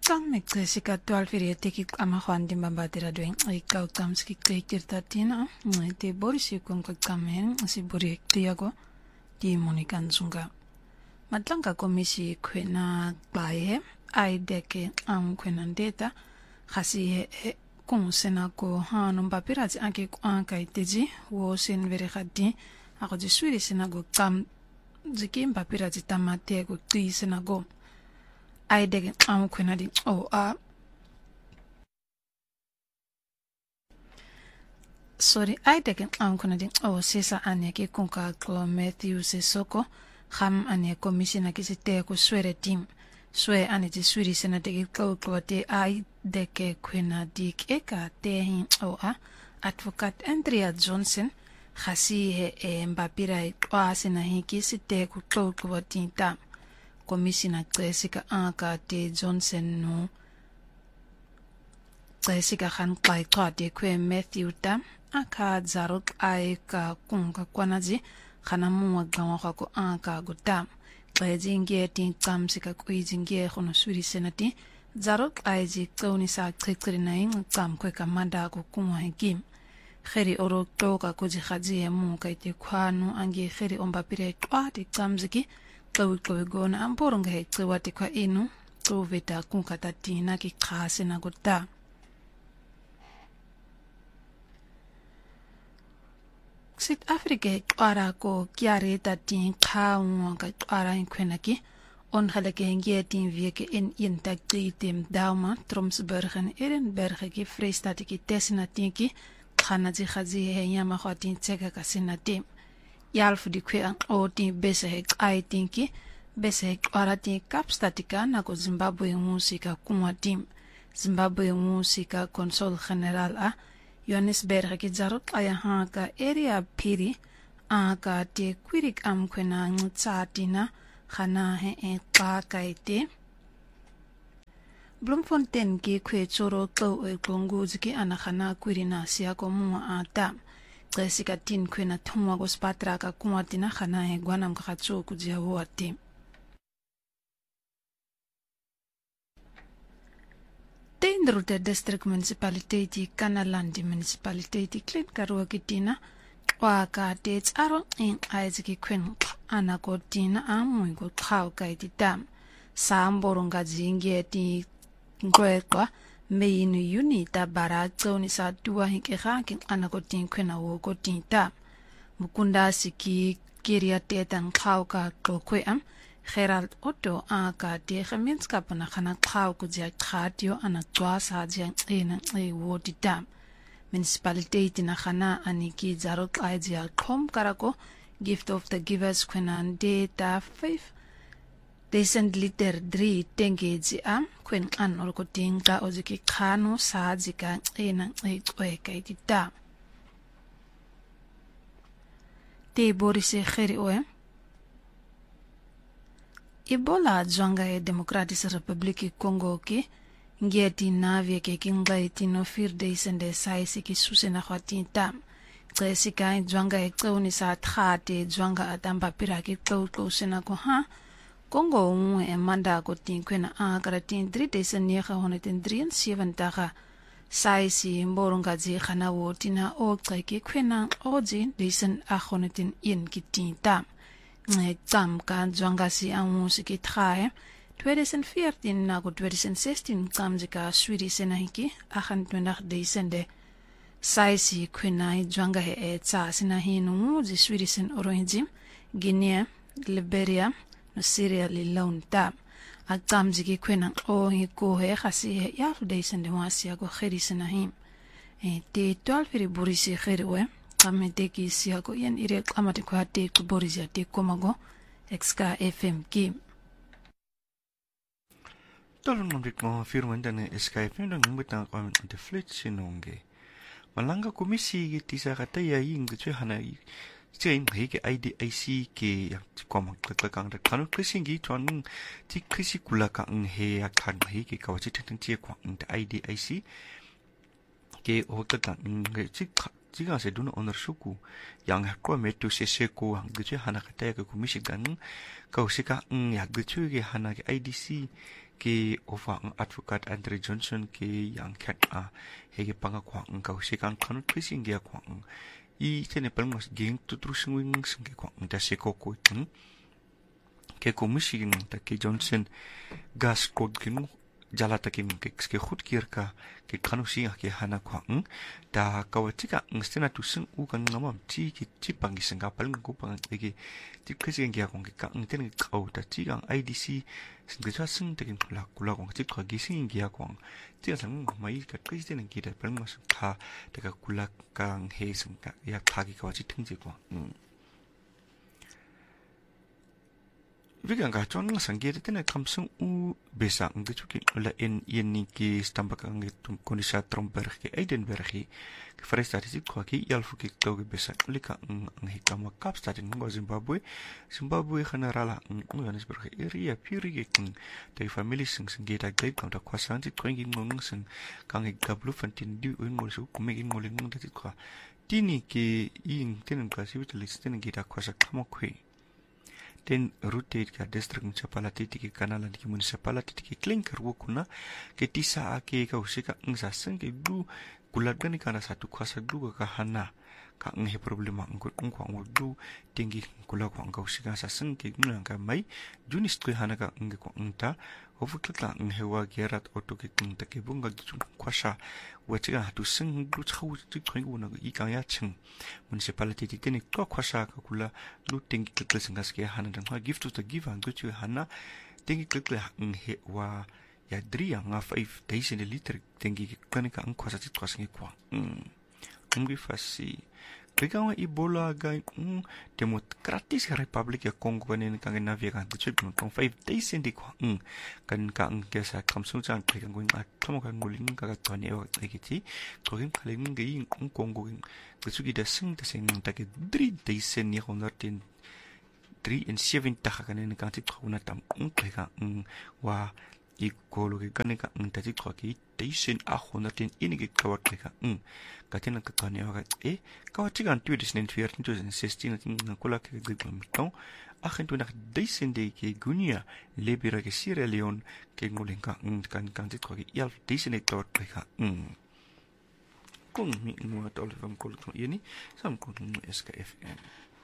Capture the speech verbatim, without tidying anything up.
Kamek Jessica twaalf uur teki ama Juan di Mbambatira doing ay kau kamski kekir tatina te Boris yukong kamen si Boris Tiago di Monikan Zunga Matlanga komisi kwena bae ay deke am kwena data khasi kung senako hanu mbapirazi anke anka iteji wo sen vere khadi ako jiswiri senago kam ziki mbapirazi tamate go ti senago ay dege am kwena di o a sorry ay dege am kwena di o sesa aneke kunka klo Matthew Sesoko ham ane komisiona kisite ko swere team swe ane ti swiri sena te ko ko te ai de ke kwena dik eka te hin o a advocate Andrea Johnson khasi he e mbapira e kwa sena hin kisite ko ko ko tinta komisiona Jessica aka te Johnson no Jessica khan kai ka te kwe Matthew ta aka zarok ai ka kunga kwanaji khana muwa gawa ko anka gutam klezinge tin kamsika kuizinge khono suri senati zarok aiji toni sa tsikirinaing kam kwe kamanda ko kumwa hegim kheri oro toka ko jikhaji mu kaite khwanu ange kheri omba pire twati kamziki tsawi ko gona amporonga he tswati kwa inu to veta kunkata tina ki khase na gutta South Africa kwara ko kiare ta tin khaung ka kwara inkwena ki on halake ngie tin wieke in in takti tim dauma Tromsburg en Edinburgh ki Vrystaat ki tesna tinki khana ji khaji he yama khatin tseka ka sinati yalf di kwe an o tin bese he ai tinki bese he kwara tin Kapstatika na ko Zimbabwe musika kumwa tim Zimbabwe musika Consul General a Johannesburg ki zarok aya haka area piri aka te kwirik am kwena ngutsatina khana he e ka kaite Bloemfontein ki kwe choro ko e kongozi ki ana khana kwirina sia ko mu ata Jessica tin kwena thumwa go spatra ka kumatina khana he gwanam ka khatso ku jia wati Tendrute district municipality Kanalandi municipality Klein Karua kitina waka te tsaro in aiziki kwen anakotina amu go khau kaitita samboronga zinge ti ngwekwa meinu unita bara tsoni sa tuwa hike khaki anakotin kwena wo kotinta mukunda siki kiria tetan khau ka kokwe am Gerald Otto aka te gemeenskap na khana khau ku ja khatio ana twasa ja ena e wodita municipality na khana aniki zarok aija khom karako gift of the givers kwenan data five decent liter three tengeji am kwen an orko tinga oziki khano sajika ena e kweka itita te borise kheri oe Ebola zwanga e Democratische Republiek Congo ki ngeti navie ke kingaiti no fir deisende saisi ki susena khwatinta Jessica zwanga e tsoni sa thate zwanga atamba piraki tlo sena ko ha Congo mu e manda ko tinkwena a karatin three thousand nine hundred seventy-three saisi mboronga ji khana wotina o tsaki kwena oji deisen a khonetin in kitinta Tam kan zwangasi amusi ki trae twenty fourteen na go twenty sixteen kamzika swiri senahiki twenty-two december saisi kwena zwanga he etsa sinahinu zi swiri sen orange Guinea Liberia no Syria lilonta akamziki kwena o hi ko he khasi he ya december wasi go khiri senahim e te twelve ri burisi khirwe Kameteki siako yan ire amati kwa te kuborizia te komago exka F M ki. Tolong nombrik mo firman dan exka F M dan ngumbitang kwa de flit sinonge. Malanga komisi gitisa kata ya ying de hana Chain hege I D I C ke yang komang kakang de kanu krising gi tuan ti krisi kulaka ng he akan hege kawachi tentang tie kwa ng I D I C ke o kakang ng chik Jiga se duna onar suku yang hakwa metu seseko hang guje hana kata ke komisi gan kau sika ng yak guje ge hana ke I D C ke over ang advocate Andre Johnson ke yang kat a hege panga kwa ang kau sikang kanut krising dia kwa ang i tene paling mas geng tu terus wing sing ke kwa ang da se koko tin ke komisi ng ta ke Johnson gas code kinu jala takin ke ke khut kir ka ke kanu singa ke hana kwa ng da kawatika ng stena tu sing u kan ngamam ti ki ti pangi singa paling ko pang ke ti krising dia kong ke ka ng ten kau ta ti ang I D C sing ke sing takin kula kula kong ti ka gising dia kong ti sang mai ka krising ki da paling mas ka da ka kula kang he sing ka ya ka ki ka ti tingji kwa Vigan ka chon nga sanggit tene kamsung u besa ng chuki la en yen ki stambak ang tum konisa Tromberg ke Eidenberg ke fresta ti ko ki yalfu ki to besa lika ang hikama kapsta din ngo Zimbabwe Zimbabwe generala ng Johannesburg area piri ke king te family sing sing geta gate ka ta kwasang ti kwing ngong sing kang ikablu fantin di un mo su kumegin mo ling ta ti kwa tini ke ing tenen ka sivitalist tenen geta kwasa kama kwe ten rute ka district municipality tiki kanala tiki municipality tiki klinker wukuna ke tisa ake ka usika ngsa senge du kuladgani kana satu kwasa du ka hana ka nghe problema ngko ngko ngdu tingi kula ko ngka usika sa senge ngna ka mai junis tui hana ka ngge ko ngta hofukla nghewa gerat otoke ngta ke bunga du kwasa wetiga hatu sing du chawu tu twing wona i ka ya ching municipality ti tini ko kwasa ka kula lu tingi kle singas ke hana dang ha gift to give and go to hana tingi kle nghe wa ya dria nga five days in the liter tingi kanika ang kwasa ti kwasa ngi kwa mm ngi fasi Pegawa Ebola gai um Democratic Republic ya Congo kanin kang navia kan tu tong five days in di kwa um kan ka ang kesa kamsung chang pegang going at tomo kan muling ka ka tone wa ikiti to hin kaling ngi ang Congo tu gi da sing da sing ta ke three days in ni honortin three and seven ta kanin kan ti khuna tam um pega um wa ikolo ke kanika um ta ti kwa ki daisen a honortin inige kawat ka um katina ka tone wa e kawatigan tu disnen twenty sixteen tin kula ke gibam ton akhen tu nak daisen de ke gunia lebira ke Sierra Leone ke ngolenka kan kan ti ko yal daisen e tot ka um kung mi mo tol fam kol to yeni sam kung S K F M